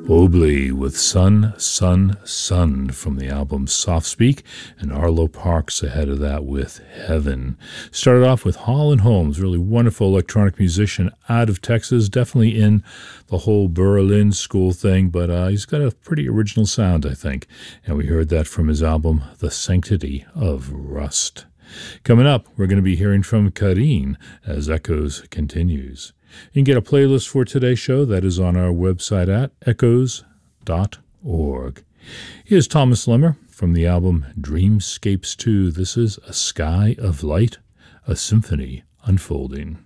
Mobley with Sun, Sun, Sun from the album Soft Speak, and Arlo Parks ahead of that with Heaven. Started off with Holland Holmes, really wonderful electronic musician out of Texas, definitely in the whole Berlin school thing, but he's got a pretty original sound, I think, and we heard that from his album The Sanctity of Rust. Coming up, we're going to be hearing from Kareen as Echoes continues. You can get a playlist for today's show that is on our website at echoes.org. Here's Thomas Lemmer from the album Dreamscapes 2. This is A Sky of Light, a Symphony Unfolding.